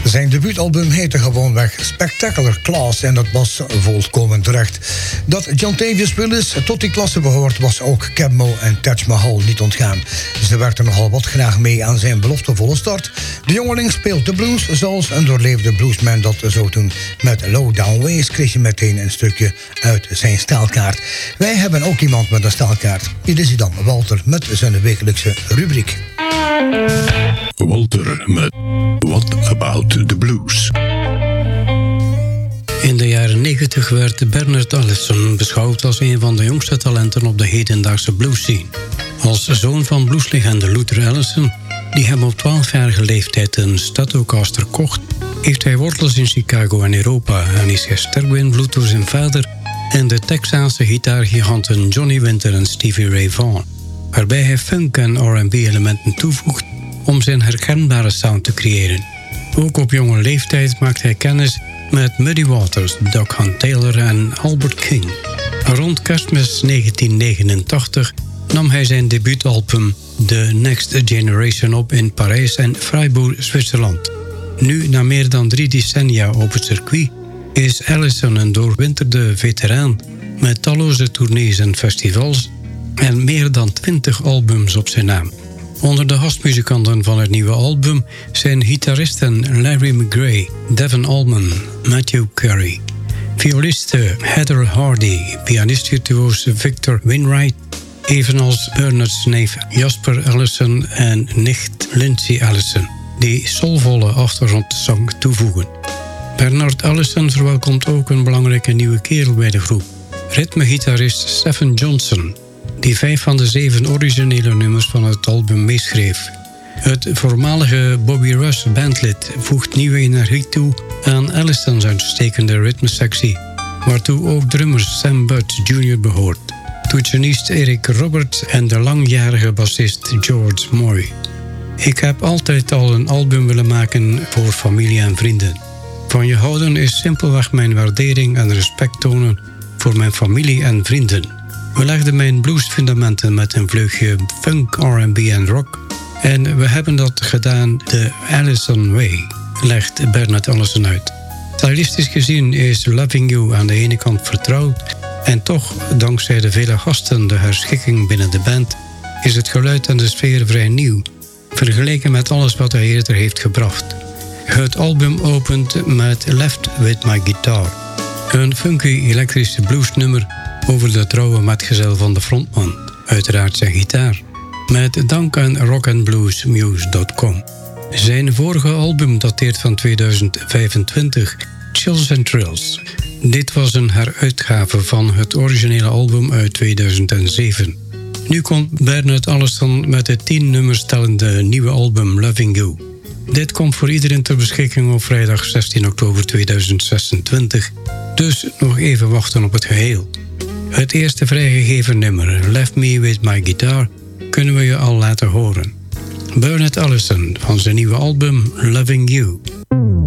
Zijn debuutalbum heette gewoonweg Spectacular Class en dat was volkomen terecht. Dat John Tavius Willis tot die klasse behoort was ook Cab en Taj Mahal niet ontgaan. Ze werkten nogal wat graag mee aan zijn beloftevolle start. De jongeling speelt de blues zoals een doorleefde bluesman dat zo doen. Met Low Down Ways kreeg je meteen een stukje uit zijn staalkaart. Wij hebben ook iemand met een staalkaart. Hier is hij dan, Walter, met zijn wekelijkse rubriek. Walter met What About the Blues. In de jaren 90 werd Bernard Allison beschouwd als een van de jongste talenten op de hedendaagse blues-scene. Als zoon van blueslegende Luther Allison, die hem op 12-jarige leeftijd een Stratocaster kocht, heeft hij wortels in Chicago en Europa en is hij sterk beïnvloed door zijn vader en de Texaanse gitaargiganten Johnny Winter en Stevie Ray Vaughan, waarbij hij funk en R&B-elementen toevoegt om zijn herkenbare sound te creëren. Ook op jonge leeftijd maakt hij kennis met Muddy Waters, Doc Hunt Taylor en Albert King. Rond Kerstmis 1989 nam hij zijn debuutalbum The Next Generation op in Parijs en Freiburg, Zwitserland. Nu, na meer dan 3 decennia op het circuit, is Allison een doorwinterde veteraan met talloze tournees en festivals en meer dan 20 albums op zijn naam. Onder de gastmuzikanten van het nieuwe album zijn gitaristen Larry McGray, Devin Allman, Matthew Carey, violiste Heather Hardy, pianist-virtuoos Victor Wainwright, evenals Bernard's neef Jasper Allison en nicht Lindsay Allison, die soulvolle achtergrondzang toevoegen. Bernard Allison verwelkomt ook een belangrijke nieuwe kerel bij de groep, ritmegitarist Stephen Johnson, die 5 van de 7 originele nummers van het album meeschreef. Het voormalige Bobby Rush bandlid voegt nieuwe energie toe aan Allison's uitstekende ritmesectie, waartoe ook drummer Sam Budd Jr. behoort, toetsenist Eric Roberts en de langjarige bassist George Moy. Ik heb altijd al een album willen maken voor familie en vrienden. Van je houden is simpelweg mijn waardering en respect tonen voor mijn familie en vrienden. We legden mijn bluesfundamenten met een vleugje funk, R&B en rock. En we hebben dat gedaan de Allison Way, legt Bernard Allison uit. Stylistisch gezien is Loving You aan de ene kant vertrouwd en toch, dankzij de vele gasten, de herschikking binnen de band, is het geluid en de sfeer vrij nieuw, vergeleken met alles wat hij eerder heeft gebracht. Het album opent met Left With My Guitar, een funky elektrische bluesnummer over de trouwe metgezel van de frontman, uiteraard zijn gitaar, met dank aan rockandbluesmuse.com. Zijn vorige album dateert van 2025, Chills and Thrills. Dit was een heruitgave van het originele album uit 2007. Nu komt Bernard Allison met het 10 nummers tellende nieuwe album Loving You. Dit komt voor iedereen ter beschikking op vrijdag 16 oktober 2026, dus nog even wachten op het geheel. Het eerste vrijgegeven nummer, Left Me With My Guitar, kunnen we je al laten horen. Bernard Allison van zijn nieuwe album Loving You.